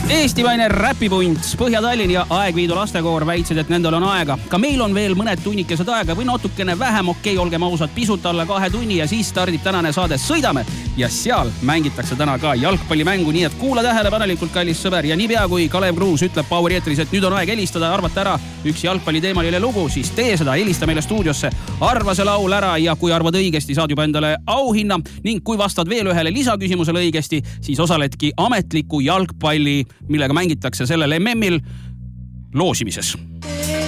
Eestimaine räpipunts, Põhja-Tallinn ja Aegviidu lastekoor väitsid, et nendel on aega. Ka meil on veel mõned tunnikesed aega või natukene vähem, olgem ausad, pisut alla 2 tunni ja siis stardib tänane saade Sõidame. Ja seal mängitakse täna ka jalgpallimängu, nii et kuula tähelepanelikult, kallis sõber. Ja niipea kui Kalev Kruus ütleb Poweri eetris, et nüüd on aeg helistada ja arvata ära üks jalgpalliteemaline lugu, siis tee seda, helista meile stuudiosse, arva see laul ära ja kui arvad õigesti, saad juba endale auhinna ning kui vastad veel ühele lisaküsimusele õigesti, siis osaledki ametliku jalgpalli, millega mängitakse sellel MM-il loosimises.